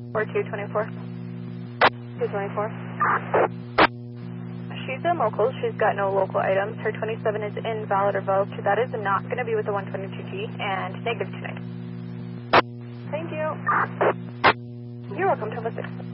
Or 224. 224. She's in local. She's got no local items. Her 27 is invalid or revoked. That is not going to be with the 122G and negative tonight. Thank you. You're welcome, Thomas 6.